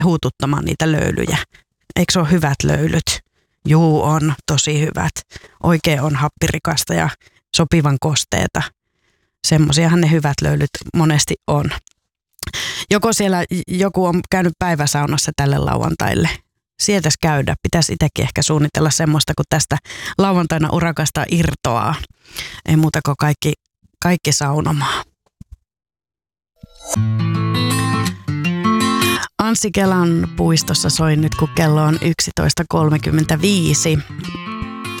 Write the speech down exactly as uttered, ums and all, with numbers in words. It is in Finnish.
huututtamaan niitä löylyjä. Eikö se ole hyvät löylyt? Juu, on tosi hyvät. Oikein on happirikasta ja sopivan kosteeta. Semmoisiahan ne hyvät löylyt monesti on. Joko siellä joku on käynyt päiväsaunassa tälle lauantaille. Sietäisi käydä. Pitäisi itsekin ehkä suunnitella semmoista, kun tästä lauantaina urakasta irtoaa. Ei muuta kuin kaikki, kaikki saunomaan. Anssi Kelan puistossa soi nyt, kun kello on yksitoista kolmekymmentäviisi.